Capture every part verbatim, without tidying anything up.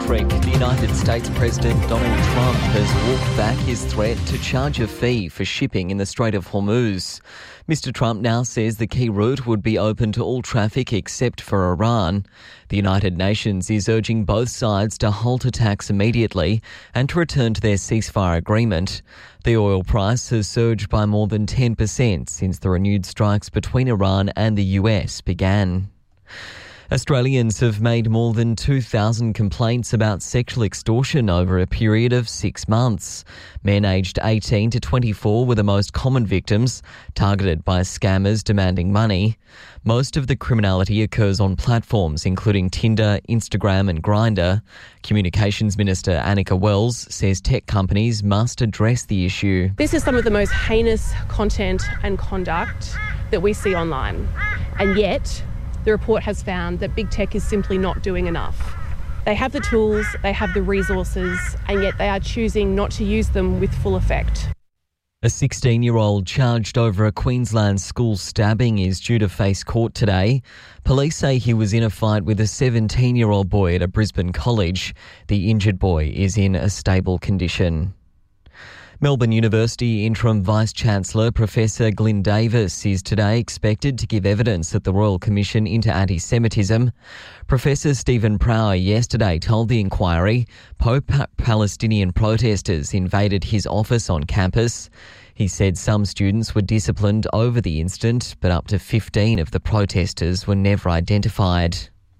electric. The United States President Donald Trump has walked back his threat to charge a fee for shipping in the Strait of Hormuz. Mister Trump now says the key route would be open to all traffic except for Iran. The United Nations is urging both sides to halt attacks immediately and to return to their ceasefire agreement. The oil price has surged by more than ten percent since the renewed strikes between Iran and the U S began. Australians have made more than two thousand complaints about sexual extortion over a period of six months. Men aged eighteen to twenty-four were the most common victims, targeted by scammers demanding money. Most of the criminality occurs on platforms including Tinder, Instagram and Grindr. Communications Minister Annika Wells says tech companies must address the issue. This is some of the most heinous content and conduct that we see online, and yet the report has found that big tech is simply not doing enough. They have the tools, they have the resources, and yet they are choosing not to use them with full effect. A sixteen-year-old charged over a Queensland school stabbing is due to face court today. Police say he was in a fight with a seventeen-year-old boy at a Brisbane college. The injured boy is in a stable condition. Melbourne University Interim Vice-Chancellor Professor Glyn Davis is today expected to give evidence at the Royal Commission into Anti-Semitism. Professor Stephen Prower yesterday told the inquiry pro-Palestinian protesters invaded his office on campus. He said some students were disciplined over the incident, but up to fifteen of the protesters were never identified.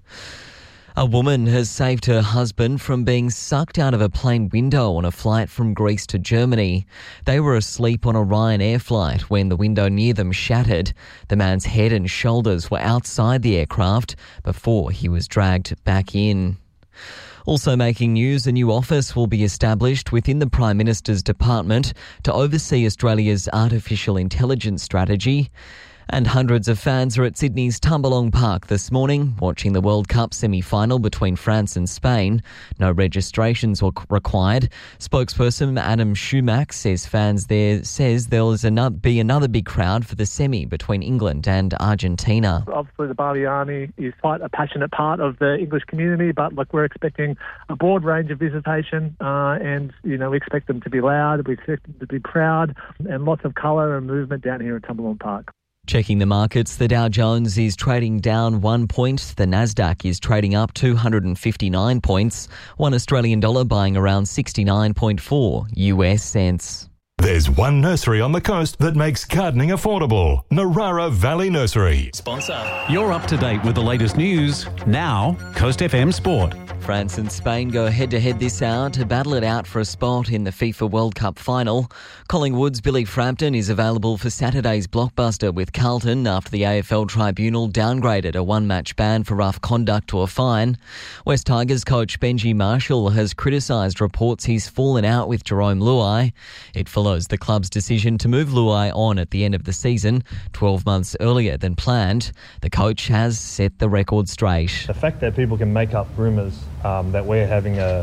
A woman has saved her husband from being sucked out of a plane window on a flight from Greece to Germany. They were asleep on a Ryanair flight when the window near them shattered. The man's head and shoulders were outside the aircraft before he was dragged back in. Also making news, a new office will be established within the Prime Minister's department to oversee Australia's artificial intelligence strategy. And hundreds of fans are at Sydney's Tumbalong Park this morning, watching the World Cup semi-final between France and Spain. No registrations were required. Spokesperson Adam Schumack says fans there says there will be another big crowd for the semi between England and Argentina. Obviously, the Barbiani is quite a passionate part of the English community, but look, we're expecting a broad range of visitation, uh, and you know we expect them to be loud, we expect them to be proud, and lots of colour and movement down here at Tumbalong Park. Checking the markets, the Dow Jones is trading down one point. The Nasdaq is trading up two hundred fifty-nine points. One Australian dollar buying around sixty-nine point four U S cents. There's one nursery on the coast that makes gardening affordable. Narara Valley Nursery. Sponsor. You're up to date with the latest news. Now, Coast F M Sport. France and Spain go head-to-head this hour to battle it out for a spot in the FIFA World Cup final. Collingwood's Billy Frampton is available for Saturday's blockbuster with Carlton after the A F L Tribunal downgraded a one-match ban for rough conduct to a fine. West Tigers coach Benji Marshall has criticised reports he's fallen out with Jerome Luai. It follows the club's decision to move Luai on at the end of the season, twelve months earlier than planned. The coach has set the record straight. The fact that people can make up rumours um, that we're having a,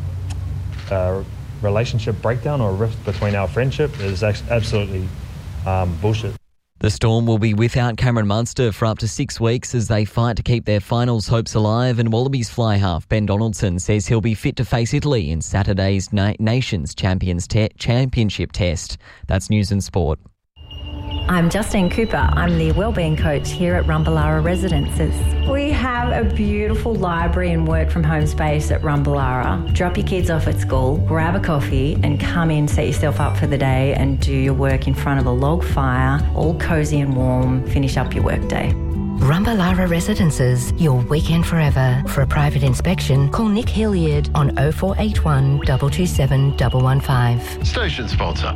a relationship breakdown or a rift between our friendship is absolutely um, bullshit. The Storm will be without Cameron Munster for up to six weeks as they fight to keep their finals hopes alive, and Wallabies fly half Ben Donaldson says he'll be fit to face Italy in Saturday's Na- Nations Champions te- Championship test. That's News and Sport. I'm Justine Cooper. I'm the Wellbeing Coach here at Rumballara Residences. We have a beautiful library and work from home space at Rumballara. Drop your kids off at school, grab a coffee and come in, set yourself up for the day and do your work in front of a log fire, all cosy and warm, finish up your workday. Rumballara Residences, your weekend forever. For a private inspection, call Nick Hilliard on oh four eight one, two two seven, one one five. Station sponsor.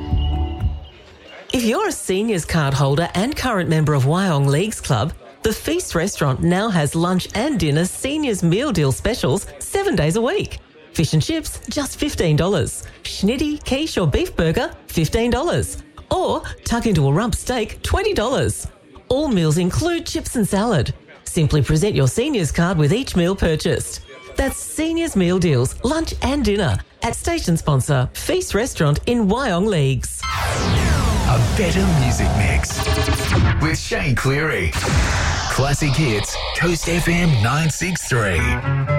If you're a seniors card holder and current member of Wyong Leagues Club, the Feast Restaurant now has lunch and dinner seniors meal deal specials seven days a week. Fish and chips, just fifteen dollars. Schnitty, quiche or beef burger, fifteen dollars. Or tuck into a rump steak, twenty dollars. All meals include chips and salad. Simply present your seniors card with each meal purchased. That's Seniors Meal Deals, lunch and dinner at station sponsor Feast Restaurant in Wyong Leagues. A better music mix with Shane Cleary. Classic hits, Coast F M nine six three.